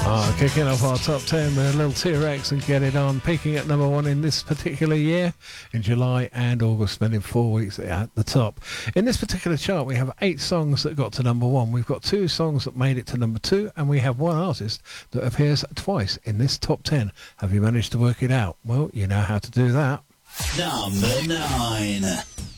Kicking off our top 10 with a little T-Rex and Get It On, peaking at number 1 in this particular year, in July and August, spending 4 weeks at the top. In this particular chart, we have 8 songs that got to number 1. We've got 2 songs that made it to number 2, and we have 1 artist that appears twice in this top 10. Have you managed to work it out? Well, you know how to do that. Number 9.